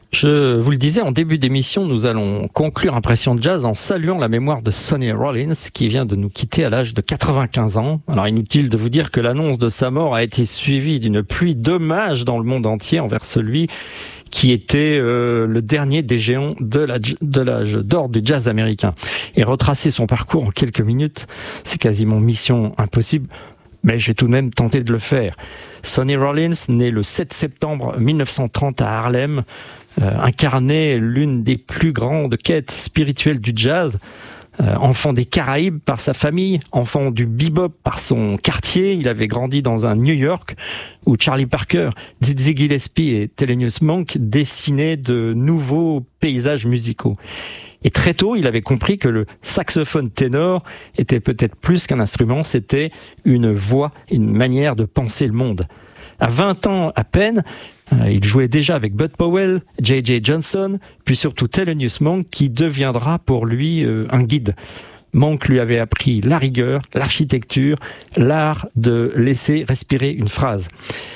Je vous le disais en début d'émission, nous allons conclure Impression de Jazz en saluant la mémoire de Sonny Rollins qui vient de nous quitter à l'âge de 95 ans. Alors inutile de vous dire que l'annonce de sa mort a été suivie d'une pluie d'hommages dans le monde entier envers celui qui était le dernier des géants de l'âge d'or du jazz américain. Et retracer son parcours en quelques minutes, c'est quasiment mission impossible. Mais je vais tout de même tenter de le faire. Sonny Rollins, né le 7 septembre 1930 à Harlem, incarnait l'une des plus grandes quêtes spirituelles du jazz. Enfant des Caraïbes par sa famille, enfant du bebop par son quartier, il avait grandi dans un New York où Charlie Parker, Dizzy Gillespie et Thelonious Monk dessinaient de nouveaux paysages musicaux. Et très tôt, il avait compris que le saxophone ténor était peut-être plus qu'un instrument, c'était une voix, une manière de penser le monde. À 20 ans à peine, il jouait déjà avec Bud Powell, J.J. Johnson, puis surtout Thelonious Monk, qui deviendra pour lui un guide. Monk lui avait appris la rigueur, l'architecture, l'art de laisser respirer une phrase.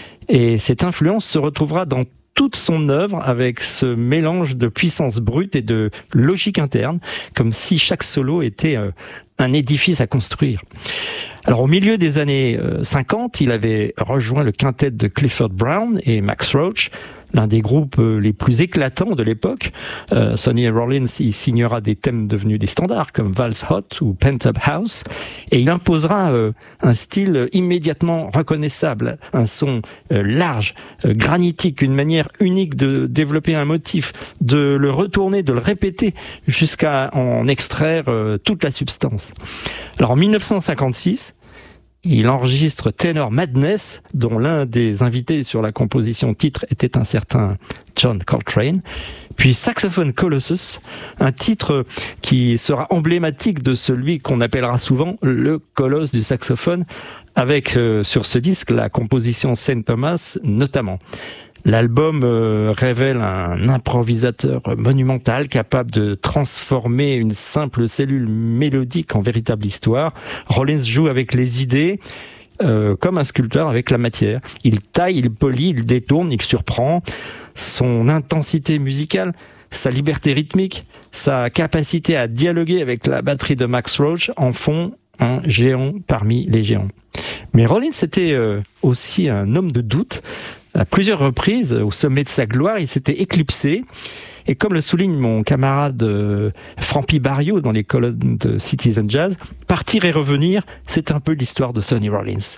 Et cette influence se retrouvera dans toute son œuvre avec ce mélange de puissance brute et de logique interne, comme si chaque solo était un édifice à construire. Alors au milieu des années 50, il avait rejoint le quintet de Clifford Brown et Max Roach, l'un des groupes les plus éclatants de l'époque. Sonny Rollins y signera des thèmes devenus des standards comme Vals Hot ou Pent Up House, et il imposera un style immédiatement reconnaissable, un son large, granitique, une manière unique de développer un motif, de le retourner, de le répéter jusqu'à en extraire toute la substance. Alors en 1956, il enregistre Tenor Madness, dont l'un des invités sur la composition titre était un certain John Coltrane. Puis Saxophone Colossus, un titre qui sera emblématique de celui qu'on appellera souvent le colosse du saxophone, avec sur ce disque la composition Saint Thomas notamment. L'album révèle un improvisateur monumental capable de transformer une simple cellule mélodique en véritable histoire. Rollins joue avec les idées comme un sculpteur avec la matière. Il taille, il polit, il détourne, il surprend. Son intensité musicale, sa liberté rythmique, sa capacité à dialoguer avec la batterie de Max Roach en font un géant parmi les géants. Mais Rollins était aussi un homme de doute. À plusieurs reprises, au sommet de sa gloire, il s'était éclipsé. Et comme le souligne mon camarade Franpi Barrio dans les colonnes de Citizen Jazz, partir et revenir, c'est un peu l'histoire de Sonny Rollins.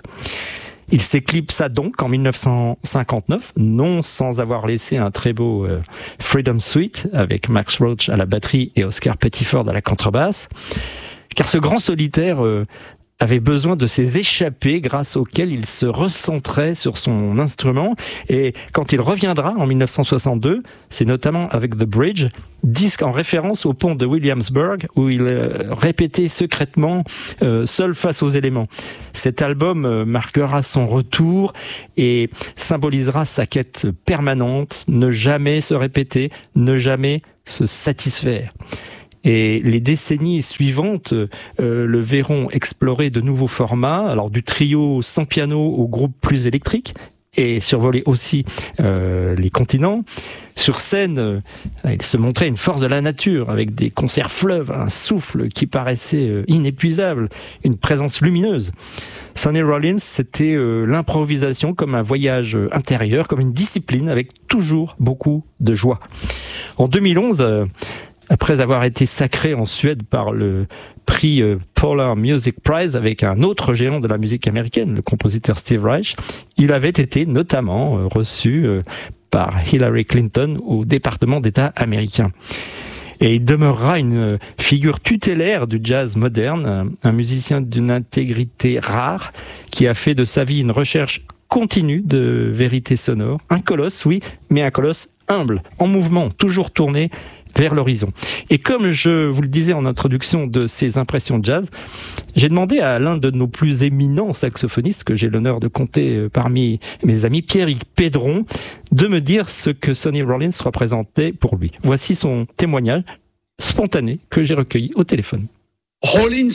Il s'éclipsa donc en 1959, non sans avoir laissé un très beau Freedom Suite avec Max Roach à la batterie et Oscar Pettiford à la contrebasse. Car ce grand solitaire avait besoin de ces échappées grâce auxquelles il se recentrait sur son instrument. Et quand il reviendra en 1962, c'est notamment avec The Bridge, disque en référence au pont de Williamsburg, où il répétait secrètement seul face aux éléments. Cet album marquera son retour et symbolisera sa quête permanente, ne jamais se répéter, ne jamais se satisfaire. Et les décennies suivantes le verront explorer de nouveaux formats, alors du trio sans piano au groupe plus électrique, et survoler aussi les continents. Sur scène, il se montrait une force de la nature, avec des concerts fleuves, un souffle qui paraissait inépuisable, une présence lumineuse. Sonny Rollins, c'était l'improvisation comme un voyage intérieur, comme une discipline, avec toujours beaucoup de joie. En 2011, après avoir été sacré en Suède par le prix Polar Music Prize avec un autre géant de la musique américaine, le compositeur Steve Reich, il avait été notamment reçu par Hillary Clinton au département d'État américain. Et il demeurera une figure tutélaire du jazz moderne, un musicien d'une intégrité rare qui a fait de sa vie une recherche continue de vérité sonore. Un colosse, oui, mais un colosse humble, en mouvement, toujours tourné vers l'horizon. Et comme je vous le disais en introduction de ces impressions de jazz, j'ai demandé à l'un de nos plus éminents saxophonistes, que j'ai l'honneur de compter parmi mes amis, Pierrick Pédron, de me dire ce que Sonny Rollins représentait pour lui. Voici son témoignage spontané que j'ai recueilli au téléphone. Rollins,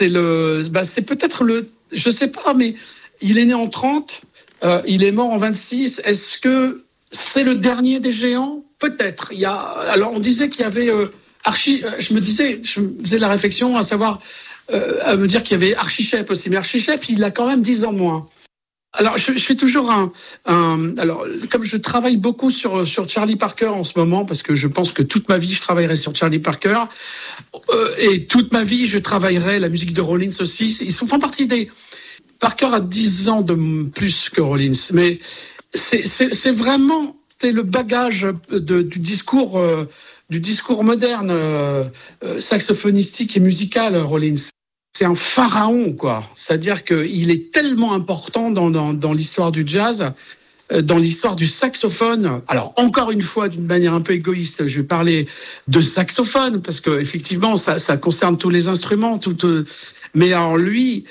c'est peut-être je sais pas, mais il est né en 30, il est mort en 26. Est-ce que c'est le dernier des géants ? peut-être. Alors on disait qu'il y avait je me faisais la réflexion à savoir, à me dire qu'il y avait Archie Shepp aussi, mais Archie Shepp, il a quand même 10 ans moins. Alors, je fais toujours alors, comme je travaille beaucoup sur Charlie Parker en ce moment, parce que je pense que toute ma vie, je travaillerai sur Charlie Parker, et toute ma vie, je travaillerai la musique de Rollins aussi. Ils font partie des... Parker a 10 ans de plus que Rollins, mais c'est vraiment, c'est le bagage du discours moderne, saxophonistique et musical, Rollins. C'est un pharaon, quoi. C'est-à-dire qu'il est tellement important dans l'histoire du jazz, dans l'histoire du saxophone. Alors, encore une fois, d'une manière un peu égoïste, je vais parler de saxophone, parce que effectivement, ça concerne tous les instruments, mais alors lui,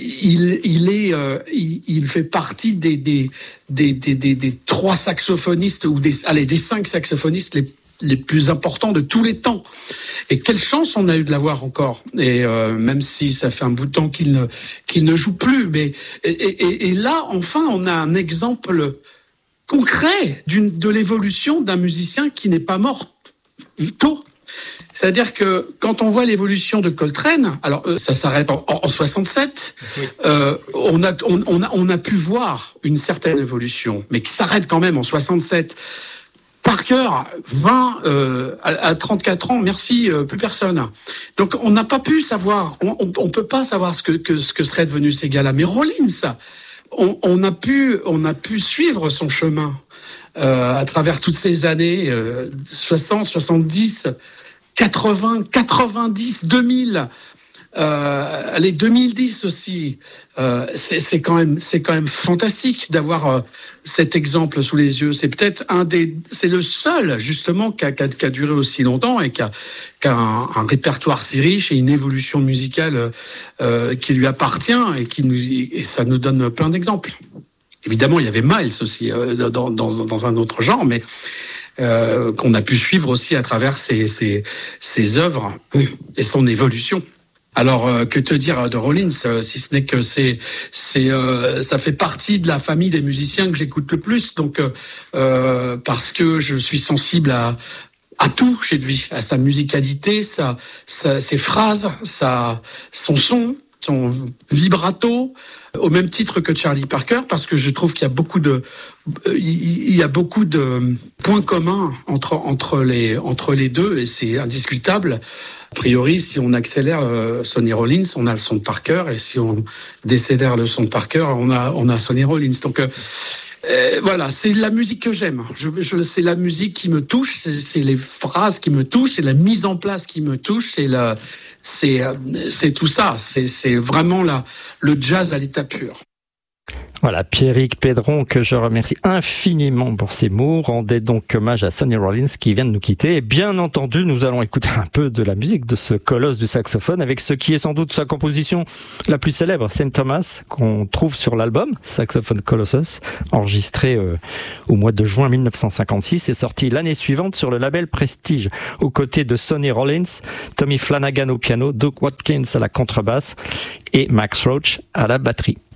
il fait partie des 3 saxophonistes, ou des 5 saxophonistes les plus importants de tous les temps. Et quelle chance on a eu de l'avoir encore. Et même si ça fait un bout de temps qu'il ne joue plus, mais et là enfin on a un exemple concret de l'évolution d'un musicien qui n'est pas mort tôt. C'est-à-dire que quand on voit l'évolution de Coltrane, alors ça s'arrête en 67, oui. On a pu voir une certaine évolution, mais qui s'arrête quand même en 67. Parker, 20 à 34 ans, merci, plus personne. Donc on n'a pas pu savoir, on peut pas savoir ce que seraient devenus ces gars-là. Mais Rollins, on a pu suivre son chemin à travers toutes ces années 60, 70, 80, 90, 2000. Les 2010 aussi, c'est quand même fantastique d'avoir cet exemple sous les yeux. C'est peut-être c'est le seul justement qui a duré aussi longtemps et qui a un répertoire si riche et une évolution musicale qui lui appartient et ça nous donne plein d'exemples. Évidemment, il y avait Miles aussi dans un autre genre, mais qu'on a pu suivre aussi à travers ses œuvres et son évolution. Alors, que te dire de Rollins, si ce n'est que ça fait partie de la famille des musiciens que j'écoute le plus, donc parce que je suis sensible à tout chez lui, à sa musicalité, ses phrases, son son, son vibrato, au même titre que Charlie Parker, parce que je trouve qu'il y a beaucoup de points communs entre les deux, et c'est indiscutable. A priori, si on accélère Sonny Rollins, on a le son de Parker, et si on décélère le son de Parker, on a Sonny Rollins. Donc voilà, c'est la musique que j'aime. C'est la musique qui me touche, c'est les phrases qui me touchent, c'est la mise en place qui me touche, c'est tout ça. C'est vraiment le jazz à l'état pur. Voilà, Pierrick Pedron, que je remercie infiniment pour ses mots, rendait donc hommage à Sonny Rollins qui vient de nous quitter. Et bien entendu, nous allons écouter un peu de la musique de ce colosse du saxophone avec ce qui est sans doute sa composition la plus célèbre, Saint Thomas, qu'on trouve sur l'album Saxophone Colossus, enregistré au mois de juin 1956 et sorti l'année suivante sur le label Prestige, aux côtés de Sonny Rollins, Tommy Flanagan au piano, Duke Watkins à la contrebasse et Max Roach à la batterie.